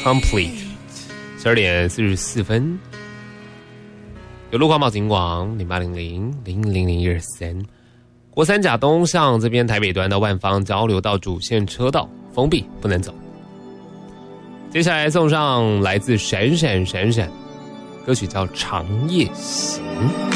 complete。12点44分，有路况报警网0800000013。国三甲东向这边台北端的万方交流道主线车道封闭，不能走。接下来送上来自闪闪闪闪，歌曲叫《长夜行》。